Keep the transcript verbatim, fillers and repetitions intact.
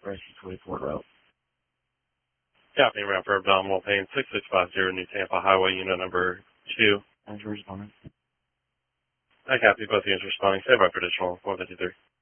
for I C twenty-four route. Copy, route for abdominal pain, six six five zero, New Tampa Highway, unit number two. Thanks for responding. I copy, both units responding. Stand by for additional four fifty-three.